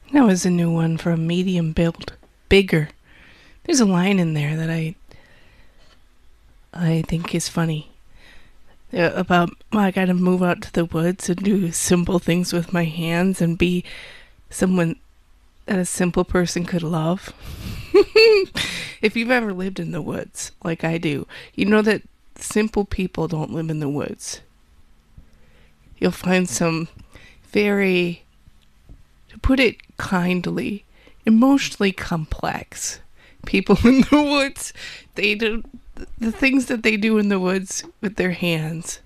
That was a new one from Medium Build. Bigger. There's a line in there that I think is funny. About I gotta move out to the woods and do simple things with my hands and be someone that a simple person could love. If you've ever lived in the woods, like I do, you know that simple people don't live in the woods. You'll find some very, to put it kindly, emotionally complex people in the woods. They do the things that they do in the woods with their hands.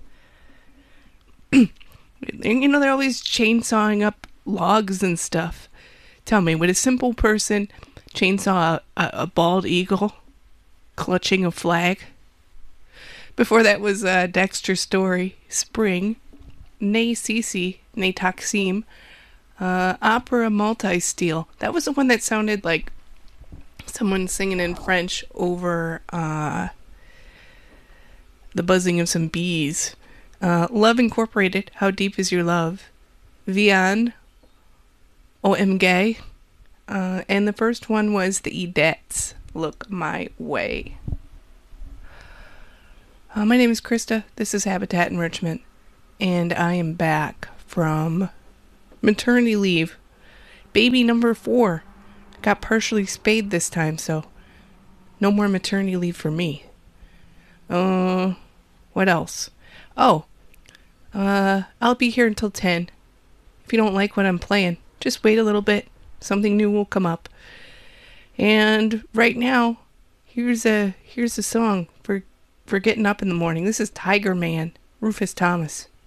They're always chainsawing up logs and stuff. Tell me, would a simple person chainsaw a bald eagle clutching a flag? Before that was Dexter Story, Spring, Nay Cece, Nay Taksim, Opera Multi-Steel. That was the one that sounded like someone singing in French over the buzzing of some bees. Love Incorporated, How Deep Is Your Love? Vian, OM Gay. And the first one was the Edettes, Look My Way. My name is Krista. This is Habitat Enrichment. And I am back from maternity leave. Baby number 4. Got partially spayed this time, so no more maternity leave for me. What else? Oh, I'll be here until 10. If you don't like what I'm playing, just wait a little bit. Something new will come up. And right now, here's a song for getting up in the morning. This is Tiger Man, Rufus Thomas.